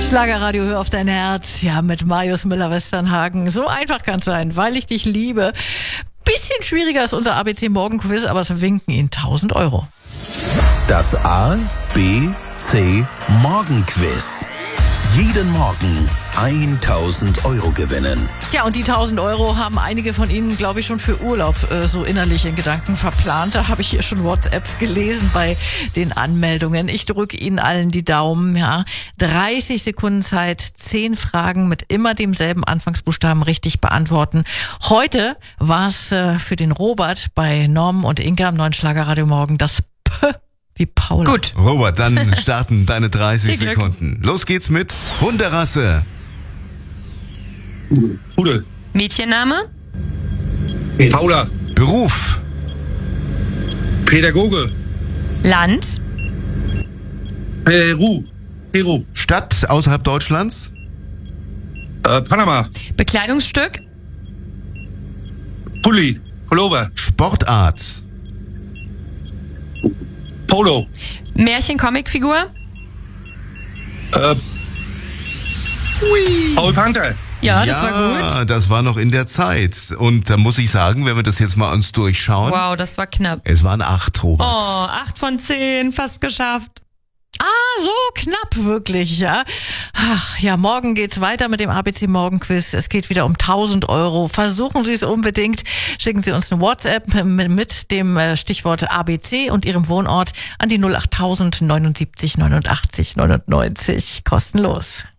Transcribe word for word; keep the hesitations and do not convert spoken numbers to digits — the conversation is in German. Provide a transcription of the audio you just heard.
Schlagerradio, hör auf dein Herz. Ja, mit Marius Müller-Westernhagen. So einfach kann es sein, weil ich dich liebe. Bisschen schwieriger ist unser A B C Morgenquiz, aber es winken Ihnen tausend Euro. Das A B C Morgenquiz. Jeden Morgen tausend Euro gewinnen. Ja, und die tausend Euro haben einige von Ihnen, glaube ich, schon für Urlaub äh, so innerlich in Gedanken verplant. Da habe ich hier schon WhatsApps gelesen bei den Anmeldungen. Ich drücke Ihnen allen die Daumen. Ja, dreißig Sekunden Zeit, zehn Fragen mit immer demselben Anfangsbuchstaben richtig beantworten. Heute war es äh, für den Robert bei Norm und Inka am neuen Schlagerradio Morgen das P wie Paula. Gut. Robert, dann starten deine dreißig Sekunden. Los geht's mit Hunderasse. Pudel. Mädchenname? Paula. Beruf. Pädagoge. Land? Peru. Peru. Stadt außerhalb Deutschlands. Äh, Panama. Bekleidungsstück? Pulli. Pullover. Sportart. Polo. Märchen-Comicfigur? Äh, Paul Panther. Ja, das ja, war gut. das war noch in der Zeit. Und da muss ich sagen, wenn wir das jetzt mal uns durchschauen. Wow, das war knapp. Es waren acht, Robert. Oh, acht von zehn, fast geschafft. Ah, so knapp wirklich, ja. Ach ja, morgen geht's weiter mit dem A B C Morgenquiz. Es geht wieder um tausend Euro. Versuchen Sie es unbedingt. Schicken Sie uns eine WhatsApp mit dem Stichwort A B C und Ihrem Wohnort an die null acht tausend neunundsiebzig neunundachtzig neunundneunzig. Kostenlos.